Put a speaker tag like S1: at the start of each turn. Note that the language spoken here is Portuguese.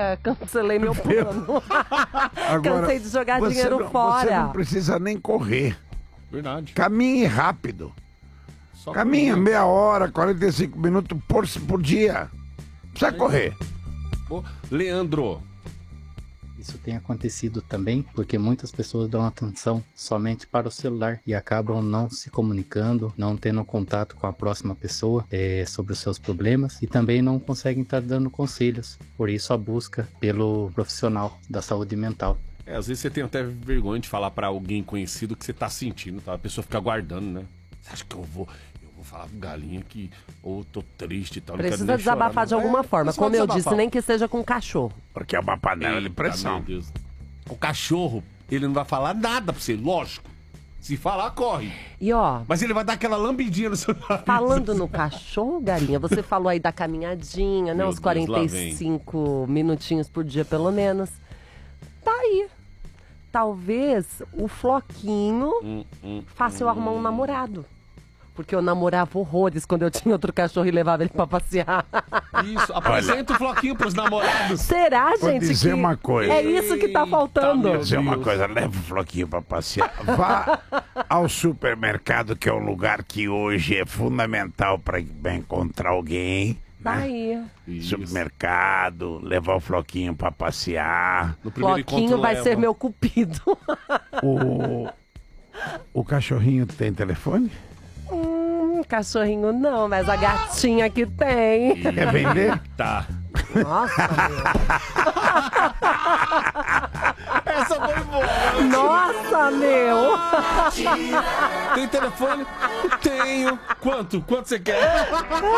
S1: cancelei meu plano.
S2: Agora,
S1: Cansei de jogar dinheiro fora.
S2: Você não precisa nem correr.
S3: Verdade.
S2: Caminhe rápido.
S3: Só
S2: Caminha
S3: correr.
S2: meia hora, 45 minutos por dia. Não precisa correr.
S3: Leandro.
S4: Isso tem acontecido também porque muitas pessoas dão atenção somente para o celular e acabam não se comunicando, não tendo contato com a próxima pessoa sobre os seus problemas e também não conseguem estar dando conselhos. Por isso a busca pelo profissional da saúde mental.
S3: Às vezes você tem até vergonha de falar pra alguém conhecido o que você tá sentindo, tá? A pessoa fica guardando, né? Você acha que eu vou falar com galinha que ou tô triste e tal.
S1: Precisa desabafar de alguma forma, como eu disse, nem que seja com cachorro.
S2: Porque é uma panela de pressão.
S3: O cachorro, ele não vai falar nada pra você, lógico. Se falar, corre.
S1: E ó...
S3: Mas ele vai dar aquela lambidinha no seu nariz.
S1: Falando no cachorro, Galinha, você falou aí da caminhadinha, né? Uns 45 minutinhos por dia, pelo menos. Tá aí. Talvez o Floquinho faça eu arrumar um namorado. Porque eu namorava horrores quando eu tinha outro cachorro e levava ele pra passear.
S3: Isso, apresenta o Floquinho pros namorados.
S1: Será, gente?
S2: Vou dizer uma coisa.
S1: É isso que tá faltando.
S2: Vou dizer uma coisa, leva o Floquinho pra passear. Vá ao supermercado, que é um lugar que hoje é fundamental para encontrar alguém.
S1: Tá aí.
S2: Supermercado, levar o Floquinho pra passear.
S1: Floquinho vai ser meu cupido.
S2: O cachorrinho tem telefone?
S1: Cachorrinho não, mas a gatinha que tem.
S2: Quer vender?
S3: Tá.
S1: Nossa,
S3: Essa foi boa.
S1: Nossa, meu.
S3: Tem telefone? Tenho. Quanto? Quanto você quer?